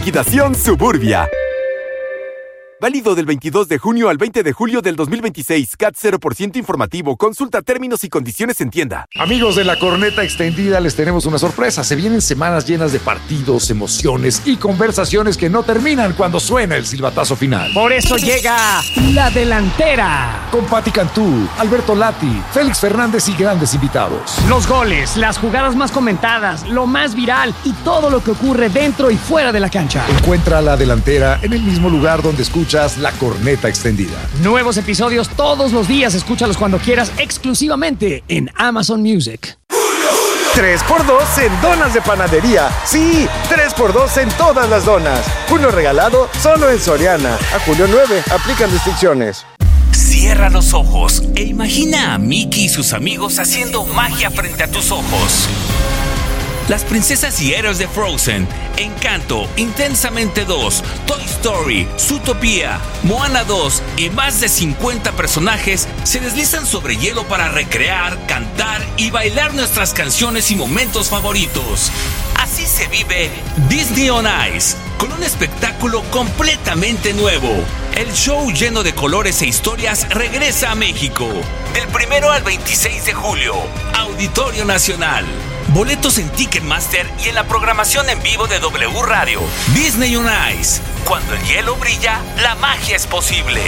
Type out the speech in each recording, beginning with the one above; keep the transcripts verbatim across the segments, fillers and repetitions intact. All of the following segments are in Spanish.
Liquidación Suburbia. Válido del veintidós de junio al veinte de julio del dos mil veintiséis. C A T cero por ciento informativo. Consulta términos y condiciones en tienda. Amigos de la Corneta Extendida, les tenemos una sorpresa. Se vienen semanas llenas de partidos, emociones y conversaciones que no terminan cuando suena el silbatazo final. Por eso llega La Delantera. Con Pati Cantú, Alberto Lati, Félix Fernández y grandes invitados. Los goles, las jugadas más comentadas, lo más viral y todo lo que ocurre dentro y fuera de la cancha. Encuentra a La Delantera en el mismo lugar donde escucha La Corneta Extendida. Nuevos episodios todos los días. Escúchalos cuando quieras, exclusivamente en Amazon Music. tres por dos en donas de panadería. Sí, tres por dos en todas las donas. Uno regalado solo en Soriana. A julio nueve, aplican restricciones. Cierra los ojos e imagina a Mickey y sus amigos haciendo magia frente a tus ojos. Las princesas y héroes de Frozen, Encanto, Intensamente dos, Toy Story, Zootopia, Moana dos y más de cincuenta personajes se deslizan sobre hielo para recrear, cantar y bailar nuestras canciones y momentos favoritos. Así se vive Disney on Ice, con un espectáculo completamente nuevo. El show lleno de colores e historias regresa a México. Del primero al veintiséis de julio, Auditorio Nacional. Boletos en Ticketmaster y en la programación en vivo de W Radio. Disney on Ice. Cuando el hielo brilla, la magia es posible.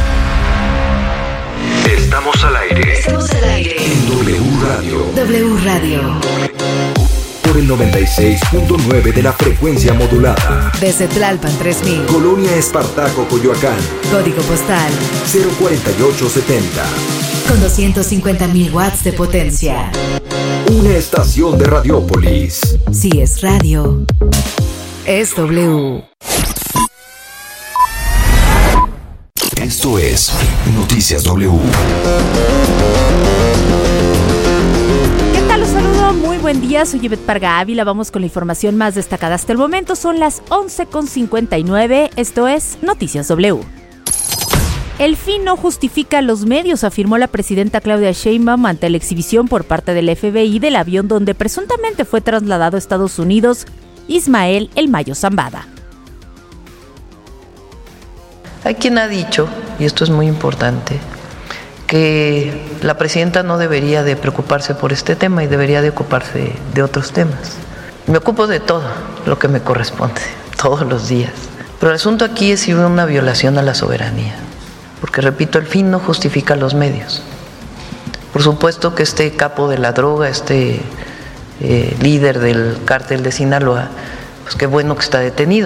Estamos al aire. Estamos al aire. En W Radio. W Radio. Por el noventa y seis punto nueve de la frecuencia modulada. Desde Tlalpan tres mil. Colonia Espartaco, Coyoacán. Código postal cero cuarenta y ocho setenta. Con doscientos cincuenta mil watts de potencia. Una estación de Radiópolis. Si es radio, es W. Esto es Noticias W. ¿Qué tal? Los saludo, muy buen día, soy Yvette Parga Ávila, vamos con la información más destacada hasta el momento, son las once con cincuenta y nueve, esto es Noticias W. El fin no justifica los medios, afirmó la presidenta Claudia Sheinbaum ante la exhibición por parte del F B I del avión donde presuntamente fue trasladado a Estados Unidos Ismael El Mayo Zambada. Hay quien ha dicho, y esto es muy importante, que la presidenta no debería de preocuparse por este tema y debería de ocuparse de otros temas. Me ocupo de todo lo que me corresponde, todos los días. Pero el asunto aquí es si hubo una violación a la soberanía. Porque, repito, el fin no justifica los medios. Por supuesto que este capo de la droga, este eh, líder del cártel de Sinaloa, pues qué bueno que está detenido.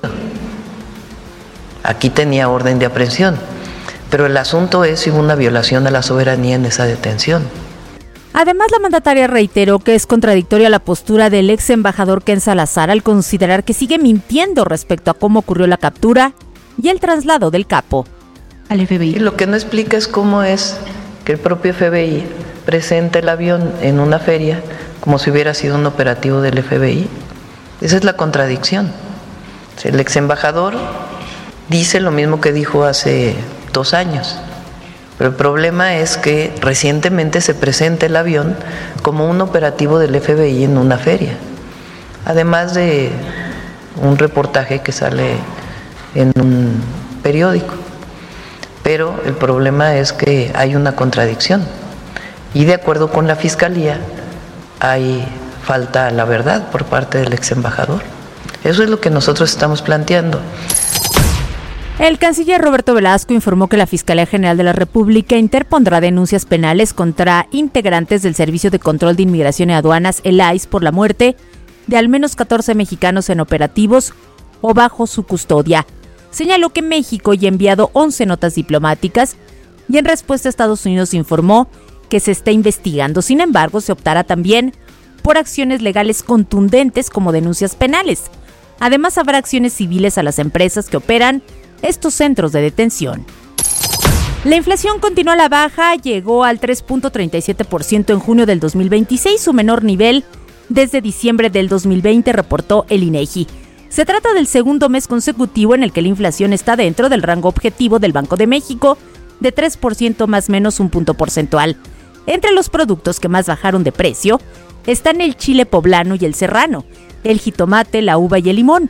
Aquí tenía orden de aprehensión. Pero el asunto es si hubo una violación a la soberanía en esa detención. Además, la mandataria reiteró que es contradictoria la postura del ex embajador Ken Salazar al considerar que sigue mintiendo respecto a cómo ocurrió la captura y el traslado del capo al F B I. Y lo que no explica es cómo es que el propio F B I presenta el avión en una feria como si hubiera sido un operativo del F B I. Esa es la contradicción. El ex embajador dice lo mismo que dijo hace dos años, pero el problema es que recientemente se presenta el avión como un operativo del F B I en una feria, además de un reportaje que sale en un periódico. Pero el problema es que hay una contradicción y de acuerdo con la Fiscalía hay falta a la verdad por parte del ex embajador. Eso es lo que nosotros estamos planteando. El canciller Roberto Velasco informó que la Fiscalía General de la República interpondrá denuncias penales contra integrantes del Servicio de Control de Inmigración y Aduanas, el I C E, por la muerte de al menos catorce mexicanos en operativos o bajo su custodia. Señaló que México ya ha enviado once notas diplomáticas y en respuesta Estados Unidos informó que se está investigando. Sin embargo, se optará también por acciones legales contundentes como denuncias penales. Además, habrá acciones civiles a las empresas que operan estos centros de detención. La inflación continuó a la baja, llegó al tres punto treinta y siete por ciento en junio del dos mil veintiséis, su menor nivel desde diciembre del dos mil veinte, reportó el INEGI. Se trata del segundo mes consecutivo en el que la inflación está dentro del rango objetivo del Banco de México de tres por ciento más menos un punto porcentual. Entre los productos que más bajaron de precio están el chile poblano y el serrano, el jitomate, la uva y el limón.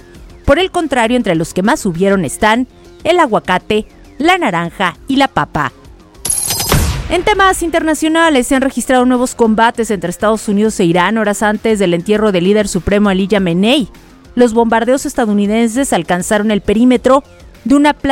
Por el contrario, entre los que más subieron están el aguacate, la naranja y la papa. En temas internacionales, se han registrado nuevos combates entre Estados Unidos e Irán horas antes del entierro del líder supremo Ali Khamenei. Los bombardeos estadounidenses alcanzaron el perímetro de una playa